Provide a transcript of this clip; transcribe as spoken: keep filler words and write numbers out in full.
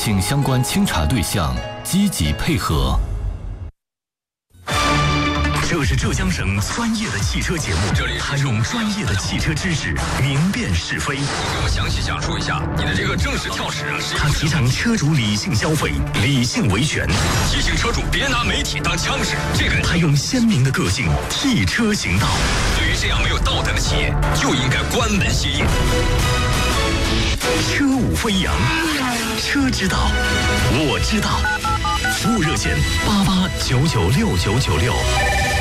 请相关清查对象积极配合。这是浙江省专业的汽车节目，这里他用专业的汽车知识明辨是非。 你给我详细讲述一下你的这个正式跳驶啊！ 他提倡车主理性消费，理性维权， 提醒车主别拿媒体当枪使。这个他用鲜明的个性替车行道。 对于这样没有道德的企业，就应该关门歇业。 车舞飞扬，车之道，我知道。服务热线八八九九六九九六。